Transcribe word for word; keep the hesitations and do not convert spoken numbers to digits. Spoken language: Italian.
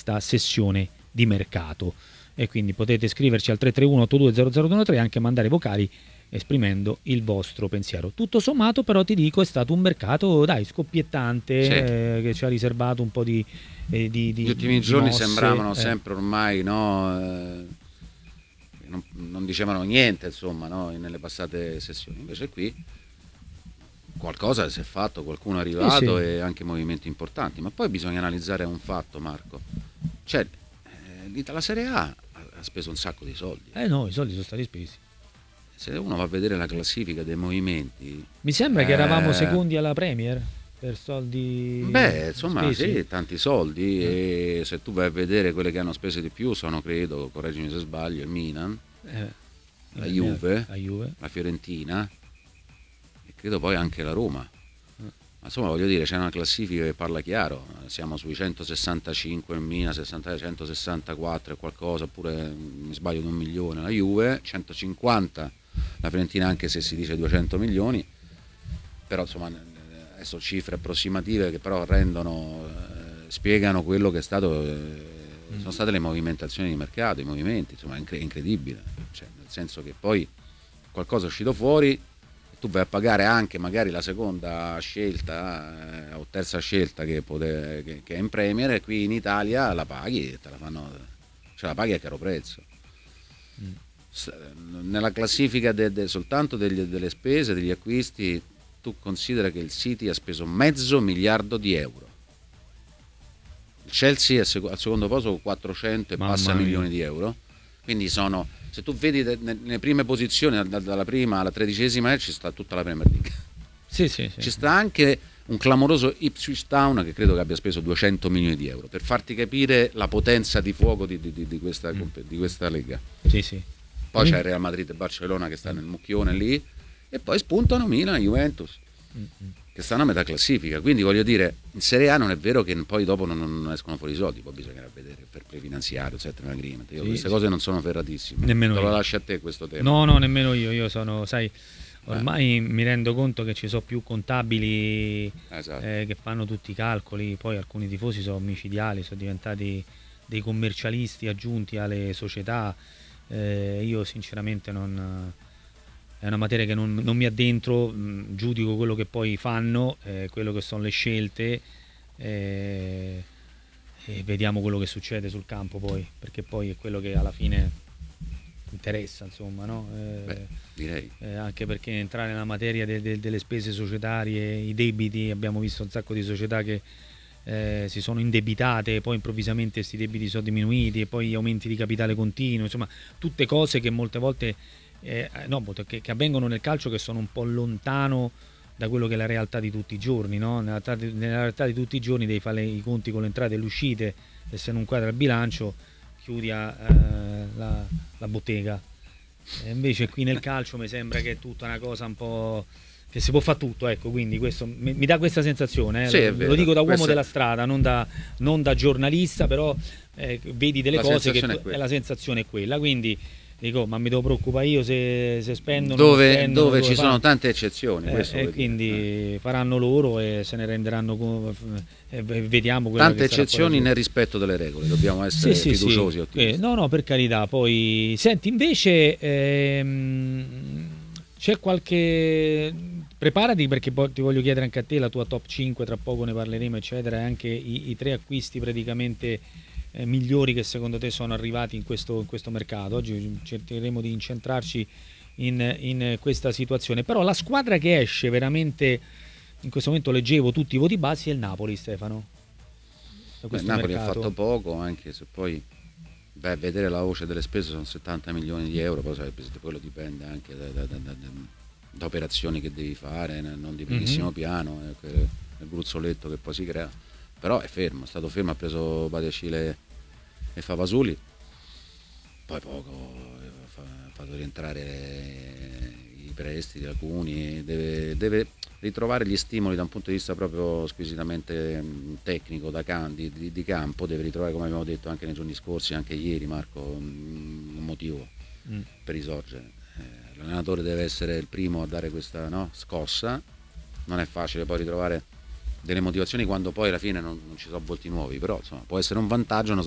questa sessione di mercato. E quindi potete scriverci al tre tre uno otto due zero zero due tre e anche mandare vocali esprimendo il vostro pensiero. Tutto sommato però ti dico è stato un mercato dai scoppiettante, sì. eh, che ci ha riservato un po' di, eh, di, di gli ultimi di giorni mosse, sembravano eh. sempre ormai no, eh, non, non dicevano niente insomma no, nelle passate sessioni, invece qui qualcosa si è fatto, qualcuno è arrivato sì, sì. e anche movimenti importanti, ma poi bisogna analizzare un fatto, Marco, cioè eh, la Serie A ha speso un sacco di soldi, Eh no, i soldi sono stati spesi. se uno va a vedere la classifica dei movimenti, Mi sembra eh, che eravamo secondi alla Premier per soldi beh insomma spesi. sì, tanti soldi, eh. e se tu vai a vedere quelle che hanno speso di più sono, credo, correggimi se sbaglio, il Milan, Eh, la eh, Juve, la Juve, la Fiorentina e credo poi anche la Roma. Ma insomma voglio dire, c'è una classifica che parla chiaro, siamo sui centosessantacinque, il Milan sessanta, centosessantaquattro e qualcosa, oppure mi sbaglio di un milione la Juve, centocinquanta la Fiorentina, anche se si dice duecento milioni, però insomma adesso cifre approssimative che però rendono, eh, spiegano quello che è stato, eh, sono state le movimentazioni di mercato, i movimenti, insomma è incredibile, cioè, nel senso che poi qualcosa è uscito fuori, tu vai a pagare anche magari la seconda scelta, eh, o terza scelta che, pote, che, che è in Premier, e qui in Italia la paghi e te la fanno, cioè la paghi a caro prezzo. Mm. Nella classifica de, de, soltanto degli, delle spese, degli acquisti, tu considera che il City ha speso mezzo miliardo di euro, il Chelsea è sec- al secondo posto con quattrocento e Mamma passa mia. milioni di euro, quindi sono, se tu vedi de, ne, nelle prime posizioni dalla prima alla tredicesima ci sta tutta la Premier League. Sì, sì, sì. Ci sta anche un clamoroso Ipswich Town che credo che abbia speso duecento milioni di euro, per farti capire la potenza di fuoco di, di, di, questa, mm. di questa lega. Sì, sì. Poi mm. c'è il Real Madrid e Barcellona che sta nel mucchione lì, e poi spuntano Milan e Juventus mm. che stanno a metà classifica, quindi voglio dire, in Serie A non è vero che poi dopo non, non escono fuori i soldi, poi bisognerà vedere per prefinanziario, settlement agreement, io sì, queste sì. cose non sono ferratissime, nemmeno te io. lo lascio a te questo tema. No, no, nemmeno io, io sono, sai, ormai eh. mi rendo conto che ci sono più contabili, esatto. eh, che fanno tutti i calcoli, poi alcuni tifosi sono micidiali, sono diventati dei commercialisti aggiunti alle società, eh, io sinceramente non... è una materia che non, non mi addentro, mh, giudico quello che poi fanno, eh, quello che sono le scelte, eh, e vediamo quello che succede sul campo poi, perché poi è quello che alla fine interessa, insomma, no? Eh, Beh, direi. Eh, anche perché entrare nella materia de, de, delle spese societarie, i debiti, abbiamo visto un sacco di società che eh, si sono indebitate, poi improvvisamente questi debiti sono diminuiti, e poi aumenti di capitale continuo, insomma tutte cose che molte volte Eh, no, che, che avvengono nel calcio, che sono un po' lontano da quello che è la realtà di tutti i giorni, no? Nella, nella realtà di tutti i giorni devi fare i conti con le entrate e le uscite, e se non quadra il bilancio chiudi a, eh, la, la bottega, e invece qui nel calcio mi sembra che è tutta una cosa un po' che si può fare tutto, ecco, quindi questo mi, mi dà questa sensazione, eh? Sì, lo, vero. lo dico da uomo Questa... della strada, non da, non da giornalista, però eh, vedi delle la cose che è, è la sensazione è quella, quindi dico, ma mi devo preoccupare io se, se spendono dove, spendono, dove, dove ci fanno. Sono tante eccezioni, eh, questo e quindi eh. faranno loro e se ne renderanno conto, e vediamo quello tante che sarà eccezioni nel rispetto delle regole, dobbiamo essere sì, fiduciosi, sì, sì. Eh, no no per carità. Poi senti invece, ehm, c'è qualche, preparati perché poi ti voglio chiedere anche a te la tua top cinque, tra poco ne parleremo eccetera, e anche i, i tre acquisti praticamente Eh, migliori che secondo te sono arrivati in questo, in questo mercato. Oggi cercheremo di incentrarci in, in questa situazione, però la squadra che esce veramente, in questo momento leggevo tutti i voti bassi, è il Napoli, Stefano. Beh, il Napoli mercato. ha fatto poco, anche se poi beh, vedere la voce delle spese sono settanta milioni di euro, poi quello dipende anche da, da, da, da, da operazioni che devi fare, non di primissimo mm-hmm. piano, eh, il gruzzoletto che poi si crea. Però è fermo, è stato fermo, ha preso Badiacile e Favasuli, poi poco, ha fatto rientrare i prestiti, alcuni, deve, deve ritrovare gli stimoli da un punto di vista proprio squisitamente tecnico, da can, di, di, di campo, deve ritrovare, come abbiamo detto anche nei giorni scorsi, anche ieri Marco, un motivo mm. per risorgere. Eh, l'allenatore deve essere il primo a dare questa no, scossa, non è facile poi ritrovare delle motivazioni quando poi alla fine non, non ci sono volti nuovi, però insomma può essere un vantaggio